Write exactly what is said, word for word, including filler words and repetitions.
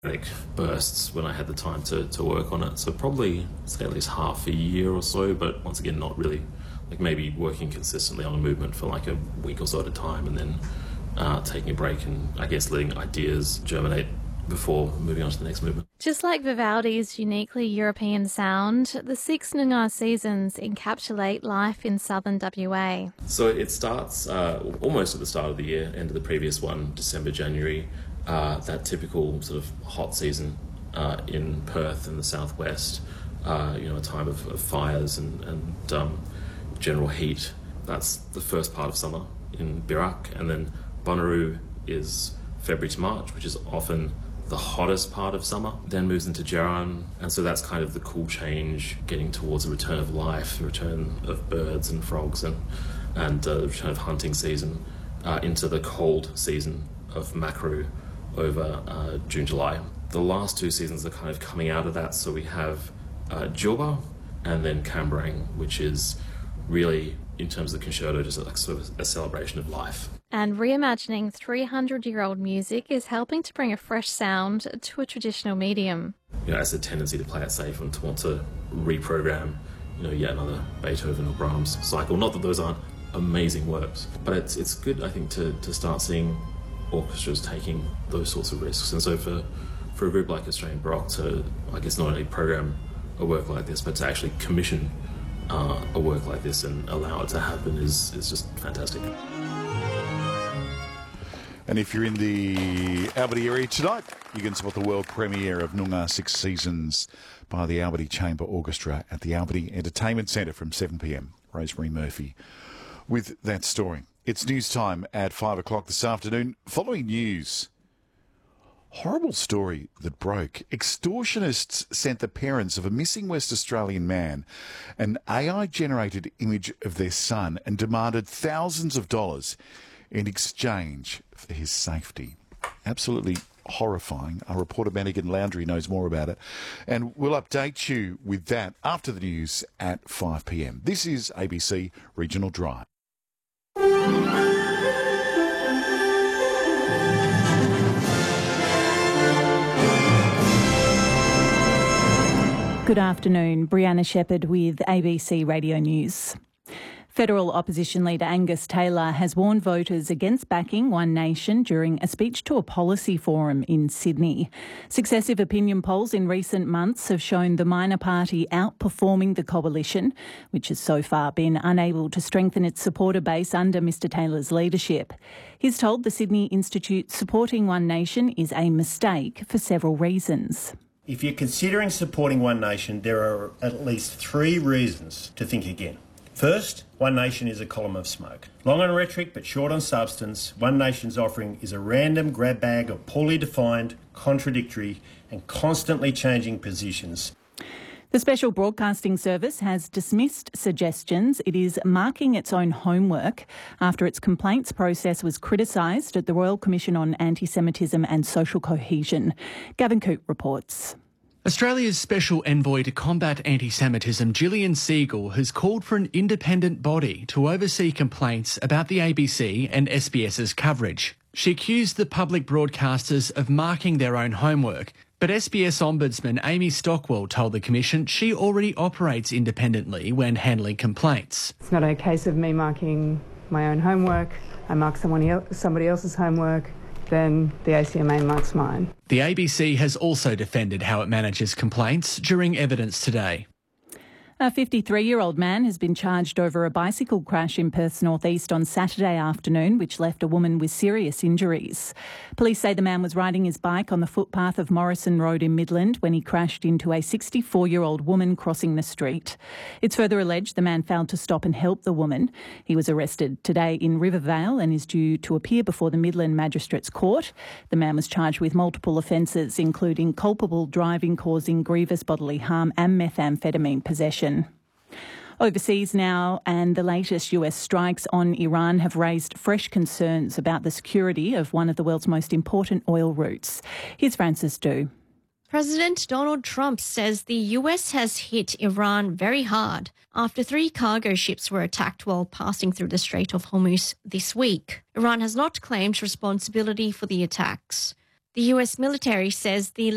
bursts when I had the time to, to work on it. So probably, say at least half a year or so, but once again, not really, like maybe working consistently on a movement for like a week or so at a time and then uh, taking a break and I guess letting ideas germinate before moving on to the next movement. Just like Vivaldi's uniquely European sound, the six Noongar seasons encapsulate life in southern W A. So it starts uh, almost at the start of the year, end of the previous one, December, January, uh, that typical sort of hot season uh, in Perth in the southwest, uh, you know, a time of, of fires and, and um, general heat. That's the first part of summer in Birak, and then Bonnaroo is February to March, which is often the hottest part of summer, then moves into Gerran, and so that's kind of the cool change, getting towards a return of life, the return of birds and frogs, and and uh, the return of hunting season, uh, into the cold season of Macro over uh, June, July. The last two seasons are kind of coming out of that, so we have uh, Djilba and then Cambrang, which is really, in terms of the concerto, just like sort of a celebration of life. And reimagining three hundred year old music is helping to bring a fresh sound to a traditional medium. You know, it has a tendency to play it safe and to want to reprogram, you know, yet another Beethoven or Brahms cycle. Not that those aren't amazing works, but it's it's good, I think, to, to start seeing orchestras taking those sorts of risks. And so for, for a group like Australian Baroque to, I guess, not only program a work like this, but to actually commission uh, a work like this and allow it to happen is, is just fantastic. And if you're in the Albany area tonight, you can support the world premiere of Noongar Six Seasons by the Albany Chamber Orchestra at the Albany Entertainment Centre from seven p m. Rosemary Murphy with that story. It's news time at five o'clock this afternoon. Following news, horrible story that broke. Extortionists sent the parents of a missing West Australian man an A I-generated image of their son and demanded thousands of dollars in exchange for his safety. Absolutely horrifying. Our reporter Manigan Laundry knows more about it, and we'll update you with that after the news at five p m. This is A B C Regional Drive. Good afternoon, Brianna Shepherd with A B C Radio News. Federal opposition leader Angus Taylor has warned voters against backing One Nation during a speech to a policy forum in Sydney. Successive opinion polls in recent months have shown the minor party outperforming the coalition, which has so far been unable to strengthen its supporter base under Mr Taylor's leadership. He's told the Sydney Institute supporting One Nation is a mistake for several reasons. If you're considering supporting One Nation, there are at least three reasons to think again. First, One Nation is a column of smoke. Long on rhetoric but short on substance, One Nation's offering is a random grab bag of poorly defined, contradictory and constantly changing positions. The Special Broadcasting Service has dismissed suggestions it is marking its own homework after its complaints process was criticised at the Royal Commission on Anti-Semitism and Social Cohesion. Gavin Coote reports. Australia's Special Envoy to Combat Anti-Semitism, Gillian Siegel, has called for an independent body to oversee complaints about the A B C and SBS's coverage. She accused the public broadcasters of marking their own homework, but S B S Ombudsman Amy Stockwell told the Commission she already operates independently when handling complaints. It's not a case of me marking my own homework. I mark someone el- somebody else's homework, then the A C M A marks mine. The A B C has also defended how it manages complaints during evidence today. A fifty-three-year-old man has been charged over a bicycle crash in Perth's northeast on Saturday afternoon, which left a woman with serious injuries. Police say the man was riding his bike on the footpath of Morrison Road in Midland when he crashed into a sixty-four-year-old woman crossing the street. It's further alleged the man failed to stop and help the woman. He was arrested today in Rivervale and is due to appear before the Midland Magistrates Court. The man was charged with multiple offences, including culpable driving causing grievous bodily harm and methamphetamine possession. Overseas now, and the latest U S strikes on Iran have raised fresh concerns about the security of one of the world's most important oil routes. Here's Francis Du. President Donald Trump says the U S has hit Iran very hard after three cargo ships were attacked while passing through the Strait of Hormuz this week. Iran has not claimed responsibility for the attacks. The U S military says the